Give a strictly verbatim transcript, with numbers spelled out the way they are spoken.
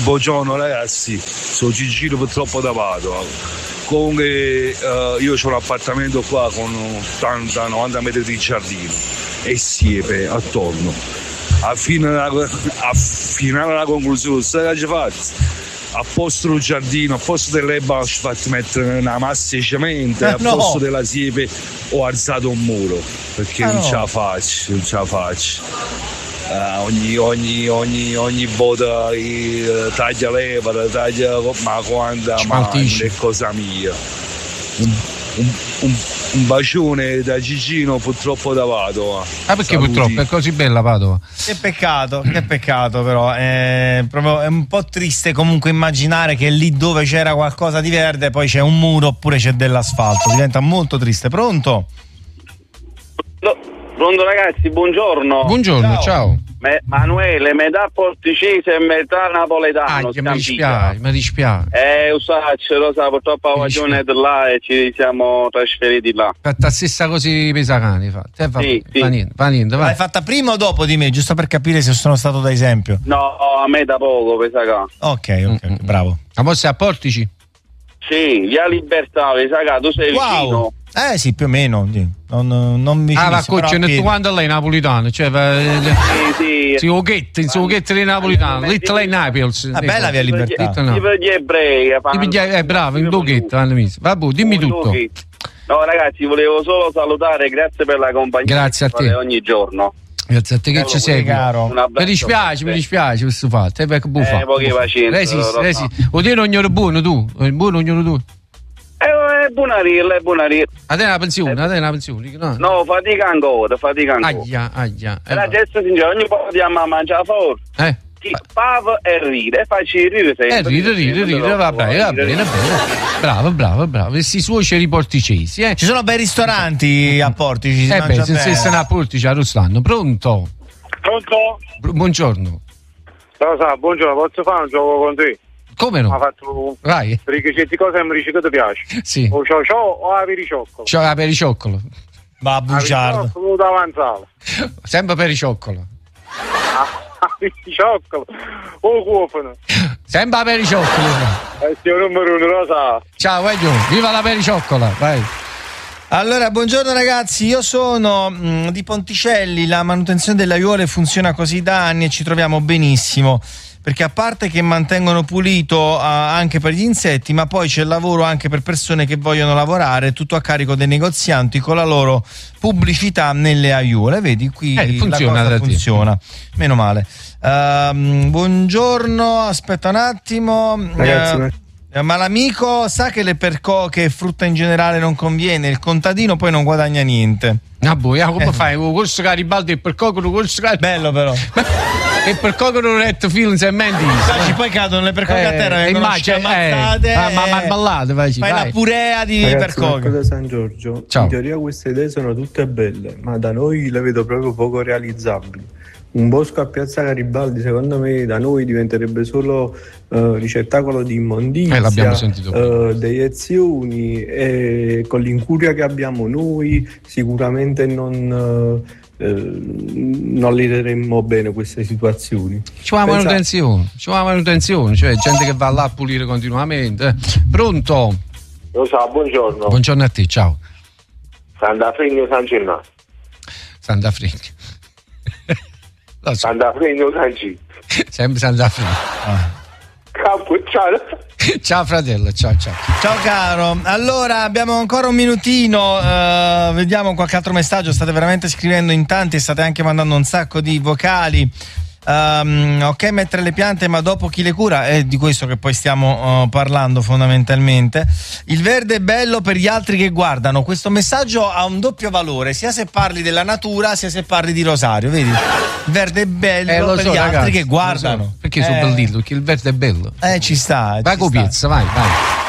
buongiorno ragazzi, sono Gigino purtroppo da Padova. Comunque uh, io ho un appartamento qua con ottanta novanta metri di giardino e siepe attorno. A fine a finale la conclusione, sai che ci fate? A posto del giardino, a posto dell'erba ho fatto mettere una massa di cemento, eh, a no. posto della siepe ho alzato un muro perché ah, non no. ce la faccio, non ce la faccio. Uh, ogni, ogni, ogni, ogni volta uh, taglia leva, taglia ma quanta ma è cosa mia. Un, un, un, un bacione da Gigino purtroppo da Padova. Ah, perché Saluti. Purtroppo è così bella Padova? Che peccato, che peccato però. È, proprio, è un po' triste comunque immaginare che lì dove c'era qualcosa di verde poi c'è un muro oppure c'è dell'asfalto. Diventa molto triste. Pronto? No. Pronto ragazzi, buongiorno. Buongiorno, ciao. ciao. Me, Manuele, metà porticese e metà napoletano. Ah, mi dispiace, mi dispiace. Eh, usaccio, lo sa, purtroppo la ragione di là e ci siamo trasferiti là. Fatta stessa cosa di Pesacani, fatta. Eh, va, sì, va, sì. va niente, va niente, vai. L'hai fatta prima o dopo di me, giusto per capire se sono stato da esempio? No, a me da poco, Pesacani. Ok, ok, mm-hmm. bravo. Ma poi sei a Portici? Sì, via Libertà, Pesacani, tu sei wow. vicino. Eh sì, più o meno. Non, non mi ah, ma coach, tu quando lei napoletano? Cioè, sì, sì. Si Oghetti, si Oghetti di napoletano, Little Naples. Ah, bella via Libertà. Ti vedi ebrei. Eh, bravo, in Oghetti, vabbè, dimmi tutto. No, ragazzi, volevo solo salutare, grazie per la compagnia. Grazie a te. Ogni giorno. Grazie a te che ci sei, caro. Mi dispiace, mi dispiace questo fatto. Eh, perché buffa. Eh, poche pazienza. Resist, resist. O te non ognuno buono tu, buono ognuno tu. È buona rilla, è buona rilla. A te una pensione, a te una pensione. No, no fatica ancora, fatica ancora. Aia, aia. E la gente signora, ogni po' andiamo a mangiare fuori. Eh. Pava e ride, e facci ridere sempre. Eh, ride, ride, ride, va bene, va bene, va bene. Bravo, bravo, bravo. Questi suoceri porticesi, eh. Ci sono bei ristoranti a Portici. Eh beh, se stessero a Portici a Rossano. Pronto? Pronto? Buongiorno. Ciao, sa, buongiorno, posso fare un gioco con te? Come no? Ha fatto vai. Perché certi cose mi dici che ti piace. Sì. O ciao ciao o la pericioccolo. Ciao la pericioccolo. Va bugiardo. Sempre pericioccolo. Ah, pericioccolo. O cuofano. Sempre la pericioccolo. Eh, sto numero uno, lo sa. Ciao, voglio. Viva la pericioccola, vai. Allora, buongiorno ragazzi, io sono mh, di Ponticelli, la manutenzione delle aiuole funziona così da anni e ci troviamo benissimo. Perché a parte che mantengono pulito uh, anche per gli insetti, ma poi c'è lavoro anche per persone che vogliono lavorare, tutto a carico dei negozianti con la loro pubblicità nelle aiuole. Vedi, qui eh, funziona, la cosa funziona. Meno male. Uh, buongiorno, aspetta un attimo. Ragazzi, uh, ma... ma l'amico sa che le percoche e frutta in generale non conviene, il contadino poi non guadagna niente. Ah boh, come eh. fai? Con corso Garibaldi e percoco, con corso Garibaldi. Bello però. E per coco non retto film se mendi eh. Poi cadono le percoche eh, a terra, vengono schiamazzate, eh, ma, ma, ma ballate, vai, fai vai. la purea di Ragazzi, percoche. da San Giorgio. Ciao. In teoria queste idee sono tutte belle, ma da noi le vedo proprio poco realizzabili. Un bosco a Piazza Garibaldi secondo me da noi diventerebbe solo uh, ricettacolo di immondizia, eh, l'abbiamo sentito uh, deiezioni, e con l'incuria che abbiamo noi sicuramente non... Uh, Eh, non li vedremmo bene queste situazioni. Ci va la manutenzione, ci va la manutenzione, cioè gente che va là a pulire continuamente. Pronto? Lo sa, buongiorno. Buongiorno a te, ciao. Sant'Afrigno San Gennaro. Sant'Afrigno. So. Sant'Afrigno San Gennaro. Sempre Sant'Afrigno. Ah. Ciao. Ciao fratello, ciao ciao. Ciao caro. Allora abbiamo ancora un minutino, uh, vediamo qualche altro messaggio, state veramente scrivendo in tanti e state anche mandando un sacco di vocali. Um, ok mettere le piante ma dopo chi le cura, è di questo che poi stiamo uh, parlando fondamentalmente. Il verde è bello per gli altri che guardano. Questo messaggio ha un doppio valore, sia se parli della natura sia se parli di Rosario, vedi? Il verde è bello eh, per so, gli ragazzi, altri che guardano. So. Perché eh. sono bellino, perché il verde è bello. Eh ci sta. Vai ci con sta. piezza, vai, vai.